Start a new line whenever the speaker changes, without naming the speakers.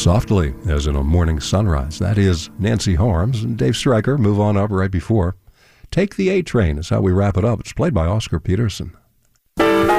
Softly, as in a morning sunrise. That is Nancy Harms and Dave Stryker. Move on up right before. Take the A Train is how we wrap it up. It's played by Oscar Peterson.